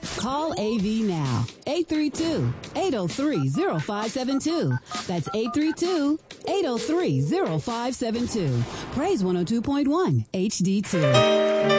Call AV now. 832-803-0572. That's 832-803-0572. Praise 102.1 HD2.